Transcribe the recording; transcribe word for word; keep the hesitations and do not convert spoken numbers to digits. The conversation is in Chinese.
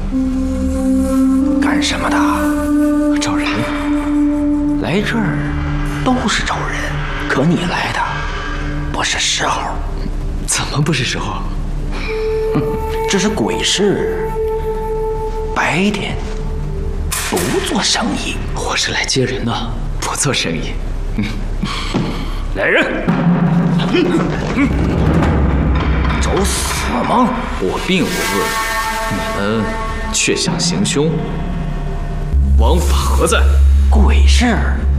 干什么的？ 找人。 来这儿都是找人，可你来的不是时候。 怎么不是时候？ 这是鬼市，白天不做生意。 我是来接人的，不做生意。 来人！找死吗？ 我并无恶意，你们却想行凶，王法何在？ 鬼市